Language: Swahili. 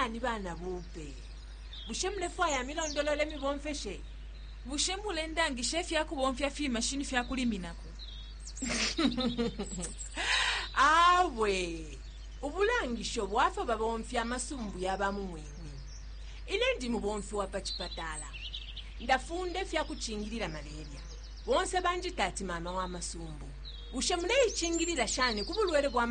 shani bana bupe bushemule faya milondolole mibomfeshe bushemule ndangi chef yako bomfya fi machine fya kuliminako awe ubulangisho bwafa babomfya amasumbu yabamumwini ile ndi mubomfi wa pachipatala ndafunde fya kuchingirira malaria bonse banjitati mama wa masumbu bushemule ichingirira shani kubulwere bwa